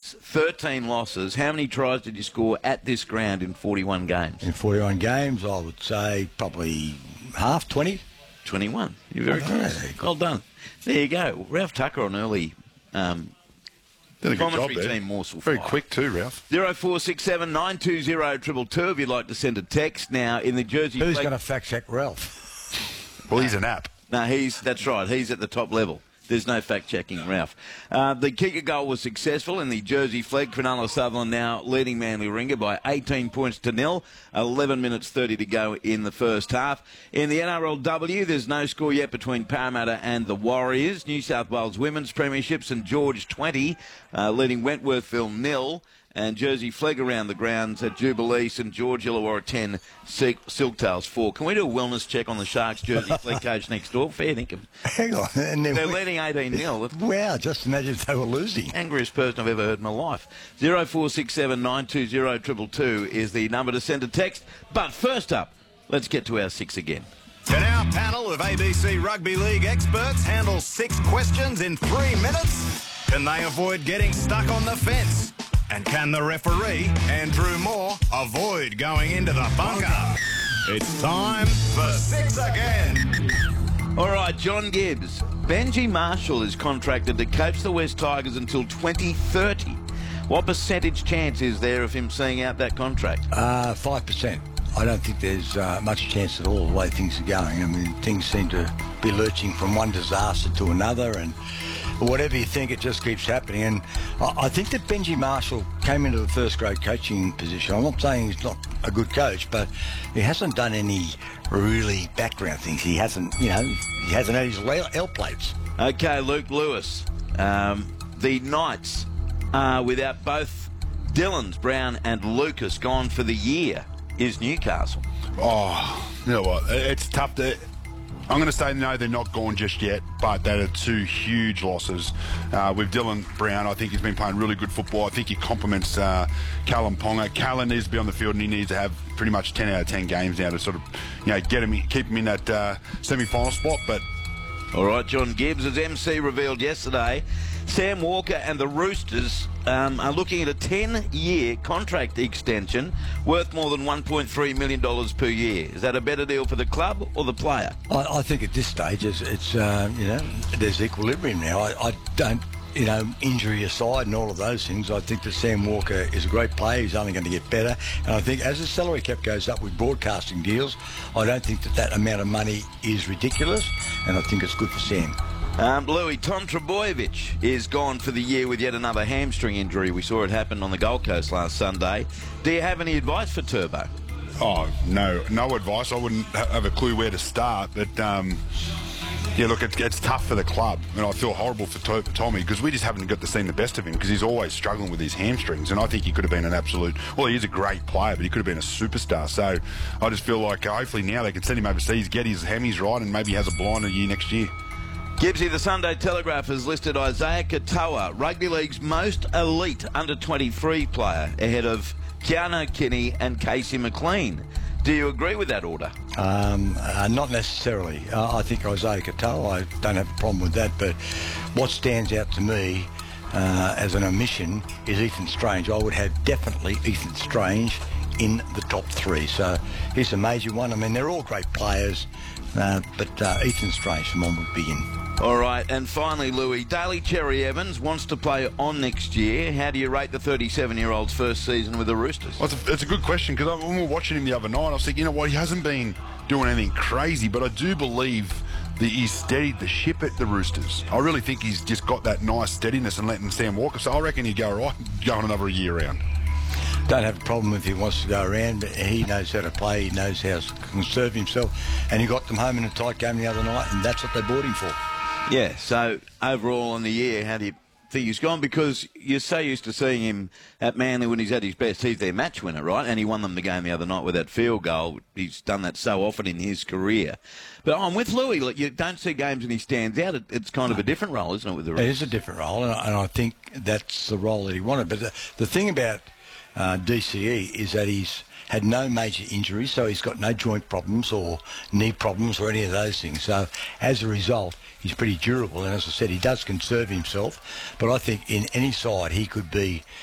wins, 13 losses. How many tries did you score at this ground in 41 games? In 41 games, I would say probably half, 20. 21. You're very close. Well done. There you go. Ralph Tucker on early Did a good job commentary there. team morsel. Very 5. quick too, Ralph. 0467 920 222 if you'd like to send a text. Now, in the Jersey... Who's going to fact-check Ralph? Well, he's an app. No, that's right. He's at the top level. There's no fact-checking, Ralph. The kicker goal was successful in the Jersey flag. Cronulla Sutherland now leading Manly Warringah by 18 points to 0. 11 minutes 30 to go in the first half. In the NRLW, there's no score yet between Parramatta and the Warriors. New South Wales Women's Premiership, St George 20, leading Wentworthville 0. And Jersey flag around the grounds at Jubilee, St George, Illawarra 10, Silktails 4. Can we do a wellness check on the Sharks Jersey flag coach next door? Fair dinkum. Hang on. And They're leading 18-0. Wow, just imagine if they were losing. Angriest person I've ever heard in my life. 0467 920 222 is the number to send a text. But first up, let's get to our 6 again. Can our panel of ABC Rugby League experts handle 6 questions in 3 minutes? Can they avoid getting stuck on the fence? And can the referee, Andrew Moore, avoid going into the bunker? It's time for 6 again. All right, John Gibbs. Benji Marshall is contracted to coach the West Tigers until 2030. What percentage chance is there of him seeing out that contract? 5%. I don't think there's much chance at all the way things are going. I mean, things seem to be lurching from one disaster to another, and whatever you think, it just keeps happening. And I think that Benji Marshall came into the first-grade coaching position. I'm not saying he's not a good coach, but he hasn't done any really background things. He hasn't, he hasn't had his L plates. Okay, Luke Lewis. The Knights are without both Dillons, Brown and Lucas gone for the year. Is Newcastle? Oh, you know what? It's tough to... I'm going to say no, they're not gone just yet, but they are 2 huge losses. With Dylan Brown, I think he's been playing really good football. I think he complements Callum Ponga. Callum needs to be on the field, and he needs to have pretty much 10 out of 10 games now to sort of, get him, keep him in that semi-final spot. But all right, John Gibbs, as MC revealed yesterday, Sam Walker and the Roosters are looking at a 10-year contract extension worth more than $1.3 million per year. Is that a better deal for the club or the player? I think at this stage, it's there's equilibrium now. I don't, injury aside and all of those things, I think that Sam Walker is a great player. He's only going to get better. And I think as the salary cap goes up with broadcasting deals, I don't think that amount of money is ridiculous, and I think it's good for Sam. Bluey, Tom Trbojevic is gone for the year with yet another hamstring injury. We saw it happen on the Gold Coast last Sunday. Do you have any advice for Turbo? Oh, no advice. I wouldn't have a clue where to start. But, look, it's tough for the club. And I feel horrible for Tommy because we just haven't got to see the best of him because he's always struggling with his hamstrings. And I think he could have been an absolute... Well, he is a great player, but he could have been a superstar. So I just feel like hopefully now they can send him overseas, get his hammies right, and maybe he has a blinder year next year. Gibbsy, the Sunday Telegraph has listed Isaiah Katoa, Rugby League's most elite under-23 player, ahead of Keanu Kinney and Casey McLean. Do you agree with that order? Not necessarily. I think Isaiah Katoa, I don't have a problem with that, but what stands out to me as an omission is Ethan Strange. I would have definitely Ethan Strange in the top 3. So he's a major one. I mean, they're all great players, but Ethan Strange, someone would be in. All right, and finally, Louis, Daly Cherry Evans wants to play on next year. How do you rate the 37-year-old's first season with the Roosters? Well, it's a good question because when we were watching him the other night, I was thinking, he hasn't been doing anything crazy, but I do believe that he's steadied the ship at the Roosters. I really think he's just got that nice steadiness and letting Sam Walker. So I reckon he'd go right, going another year round. Don't have a problem if he wants to go around, but he knows how to play, he knows how to conserve himself, and he got them home in a tight game the other night, and that's what they bought him for. Yeah, so overall in the year, how do you think he's gone? Because you're so used to seeing him at Manly when he's at his best. He's their match winner, right? And he won them the game the other night with that field goal. He's done that so often in his career. But I'm with Louis. Like, you don't see games and he stands out. It's kind of a different role, isn't it, with the Roosters? It is a different role, and I think that's the role that he wanted. But the thing about DCE is that he's had no major injuries, so he's got no joint problems or knee problems or any of those things. So as a result, he's pretty durable, and as I said, he does conserve himself. But I think in any side he could be